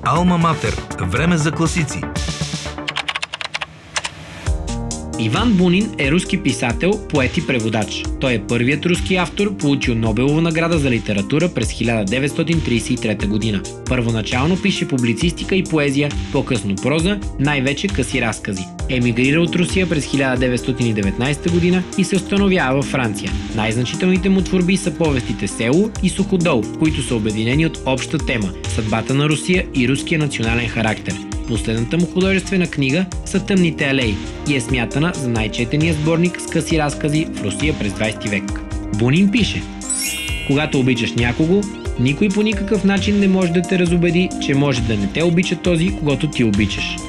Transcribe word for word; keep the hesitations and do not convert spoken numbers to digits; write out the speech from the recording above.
Алма Матер. Време за класици. Иван Бунин е руски писател, поет и преводач. Той е първият руски автор, получил Нобелова награда за литература през хиляда деветстотин тридесет и трета година. Първоначално пише публицистика и поезия, по-късно проза, най-вече къси разкази. Емигрира от Русия през хиляда деветстотин и деветнадесета година и се установява във Франция. Най-значителните му творби са повестите Село и Суходол, които са обединени от обща тема – съдбата на Русия и руския национален характер. Последната му художествена книга са Тъмните алеи и е смятана за най-четения сборник с къси разкази в Русия през двадесети век. Бунин пише: когато обичаш някого, никой по никакъв начин не може да те разубеди, че може да не те обича този, когато ти обичаш.